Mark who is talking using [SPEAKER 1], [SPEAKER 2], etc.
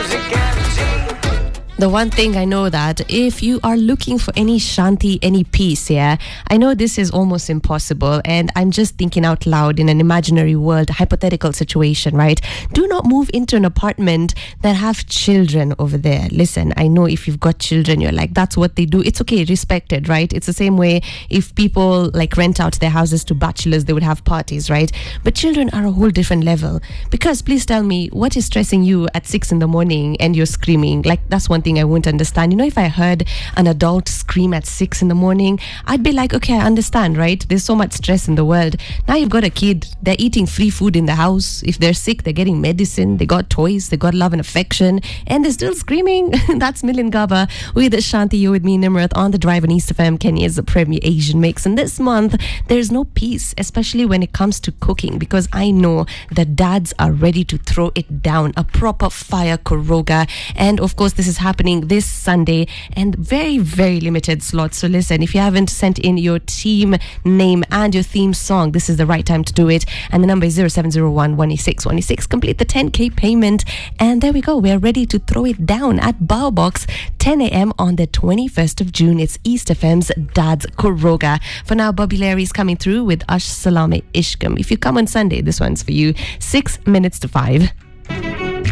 [SPEAKER 1] The one thing I know that if you are looking for any shanti, any peace, yeah, I know this is almost impossible, and I'm just thinking out loud in an imaginary world, hypothetical situation, right? Do not move into an apartment that have children over there. Listen, I know if you've got children, you're like, that's what they do. It's okay, respected, right? It's the same way if people like rent out their houses to bachelors, they would have parties, right? But children are a whole different level. Because please tell me, what is stressing you at 6 in the morning and you're screaming? Like, that's one thing I wouldn't understand. You know, if I heard an adult scream at 6 in the morning, I'd be like, okay, I understand, right? There's so much stress in the world. Now you've got a kid, they're eating free food in the house. If they're sick, they're getting medicine, they got toys, they got love and affection, and they're still screaming. That's Milind Gaba with Shanti. You with me, Nimrat, on the Drive on East FM, Kenya's premier Asian mix. And this month, there's no peace, especially when it comes to cooking, because I know that dads are ready to throw it down, a proper fire koroga. And of course, this is happening this Sunday, and very, very limited slots. So listen, if you haven't sent in your team name and your theme song, this is the right time to do it. And the number is 0701 186 186. Complete the 10k payment, and there we go. We're ready to throw it down at Bao Box, 10 a.m. on the 21st of June. It's East FM's Dad's Koroga. For now, Bobby Larry's coming through with Ash Salame Ishkam. If you come on Sunday, this one's for you. 6 minutes to 5.